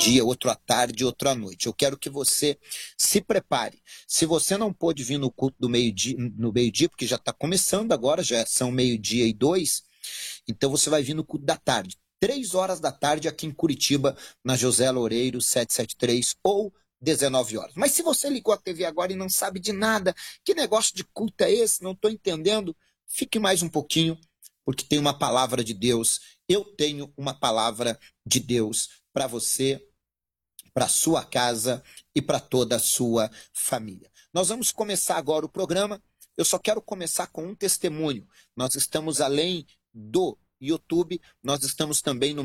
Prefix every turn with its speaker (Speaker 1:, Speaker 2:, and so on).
Speaker 1: meio-dia, outro à tarde, outro à noite. Eu quero que você se prepare. Se você não pôde vir no culto do meio-dia, no meio-dia, porque já está começando agora, já são 12:02, então você vai vir no culto da tarde. 3 horas da tarde aqui em Curitiba, na José Loureiro 773, ou 19 horas. Mas se você ligou a TV agora e não sabe de nada, que negócio de culto é esse? Não estou entendendo. Fique mais um pouquinho, porque tem uma palavra de Deus. Eu tenho uma palavra de Deus para você, para sua casa e para toda a sua família. Nós vamos começar agora o programa. Eu só quero começar com um testemunho. Nós estamos além do YouTube, nós estamos também no